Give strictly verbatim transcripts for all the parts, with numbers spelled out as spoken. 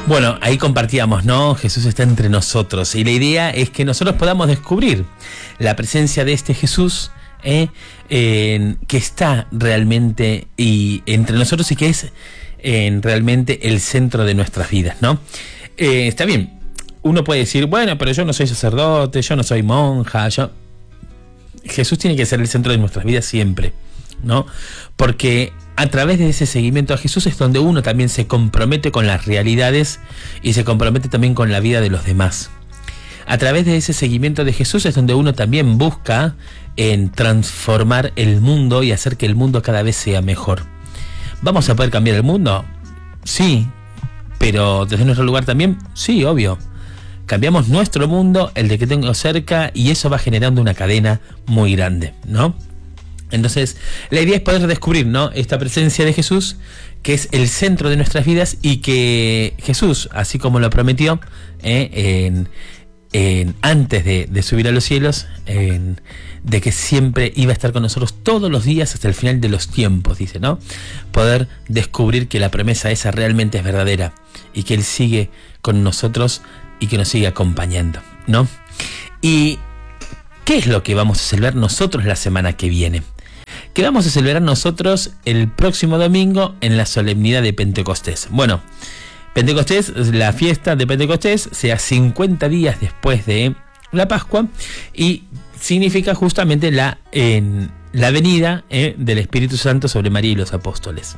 Bueno, ahí compartíamos, ¿no? Jesús está entre nosotros y la idea es que nosotros podamos descubrir la presencia de este Jesús eh, eh, que está realmente y entre nosotros y que es eh, realmente el centro de nuestras vidas, ¿no? Eh, está bien, uno puede decir, bueno, pero yo no soy sacerdote, yo no soy monja, yo... Jesús tiene que ser el centro de nuestras vidas siempre, ¿no? Porque a través de ese seguimiento a Jesús es donde uno también se compromete con las realidades y se compromete también con la vida de los demás. A través de ese seguimiento de Jesús es donde uno también busca en transformar el mundo y hacer que el mundo cada vez sea mejor. ¿Vamos a poder cambiar el mundo? Sí, pero desde nuestro lugar también, sí, obvio. Cambiamos nuestro mundo, el de que tengo cerca, y eso va generando una cadena muy grande, ¿no? Entonces, la idea es poder descubrir, ¿no?, esta presencia de Jesús, que es el centro de nuestras vidas, y que Jesús, así como lo prometió, eh, en, en, antes de, de subir a los cielos, en, de que siempre iba a estar con nosotros todos los días hasta el final de los tiempos, dice, ¿no? Poder descubrir que la promesa esa realmente es verdadera, y que Él sigue con nosotros y que nos sigue acompañando, ¿no? ¿Y qué es lo que vamos a celebrar nosotros la semana que viene? Que vamos a celebrar nosotros el próximo domingo en la solemnidad de Pentecostés. Bueno, Pentecostés, la fiesta de Pentecostés, sea cincuenta días después de la Pascua, y significa justamente la, en, la venida eh, del Espíritu Santo sobre María y los apóstoles.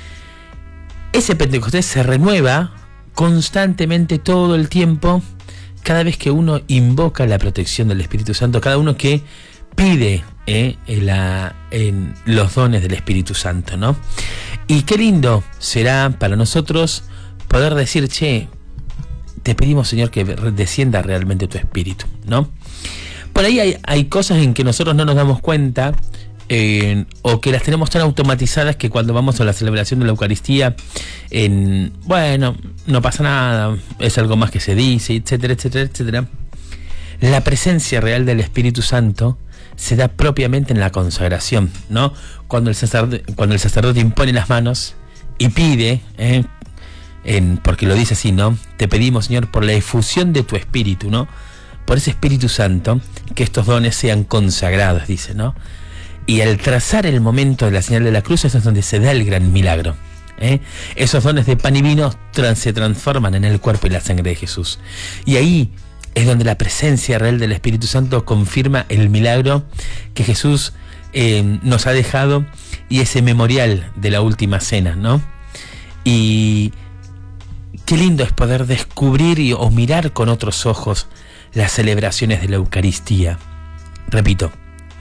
Ese Pentecostés se renueva constantemente todo el tiempo, cada vez que uno invoca la protección del Espíritu Santo, cada uno que pide eh, la, en los dones del Espíritu Santo, ¿no? Y qué lindo será para nosotros poder decir, che, te pedimos, Señor, que descienda realmente tu Espíritu, ¿no? Por ahí hay, hay cosas en que nosotros no nos damos cuenta, Eh, o que las tenemos tan automatizadas que cuando vamos a la celebración de la Eucaristía, en, bueno, no pasa nada, es algo más que se dice, etcétera, etcétera, etcétera. La presencia real del Espíritu Santo se da propiamente en la consagración, ¿no? Cuando el sacerdote, cuando el sacerdote impone las manos y pide, eh, en, porque lo dice así, ¿no? Te pedimos, Señor, por la efusión de tu Espíritu, ¿no? Por ese Espíritu Santo, que estos dones sean consagrados, dice, ¿no? Y al trazar el momento de la señal de la cruz, eso es donde se da el gran milagro, ¿eh? Esos dones de pan y vino trans, se transforman en el cuerpo y la sangre de Jesús. Y ahí es donde la presencia real del Espíritu Santo confirma el milagro que Jesús eh, nos ha dejado, y ese memorial de la última cena, ¿no? Y qué lindo es poder descubrir y, o mirar con otros ojos las celebraciones de la Eucaristía. Repito,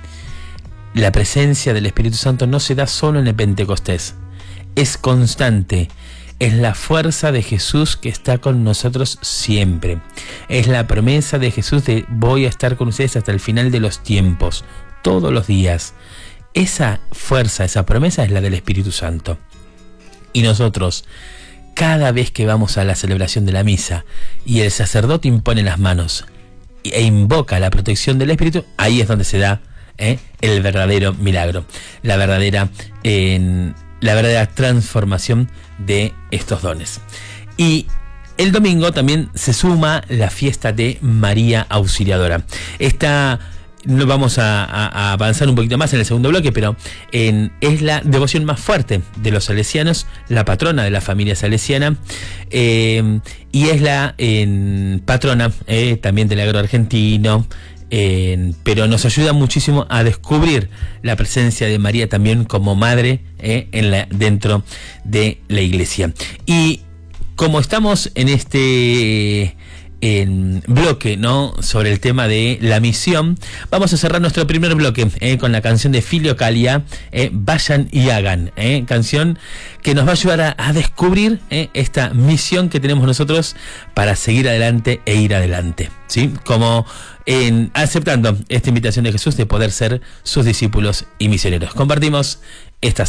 la presencia del Espíritu Santo no se da solo en el Pentecostés, es constante, es la fuerza de Jesús que está con nosotros siempre, es la promesa de Jesús de voy a estar con ustedes hasta el final de los tiempos, todos los días. Esa fuerza, esa promesa es la del Espíritu Santo. Y nosotros, cada vez que vamos a la celebración de la misa y el sacerdote impone las manos e invoca la protección del Espíritu, ahí es donde se da ¿Eh? el verdadero milagro, la verdadera, eh, la verdadera transformación de estos dones. Y el domingo también se suma la fiesta de María Auxiliadora. Esta no vamos a, a, a avanzar un poquito más en el segundo bloque, pero en, es la devoción más fuerte de los salesianos, la patrona de la familia salesiana, eh, y es la eh, patrona eh, también del agro argentino. Eh, pero nos ayuda muchísimo a descubrir la presencia de María también como madre eh, en la, dentro de la iglesia. Y como estamos en este en bloque, ¿no?, sobre el tema de la misión, vamos a cerrar nuestro primer bloque eh, con la canción de Filiocalia, eh, Vayan y Hagan, eh, canción que nos va a ayudar a, a descubrir eh, esta misión que tenemos nosotros para seguir adelante e ir adelante, ¿sí? Como en, aceptando esta invitación de Jesús de poder ser sus discípulos y misioneros. Compartimos esta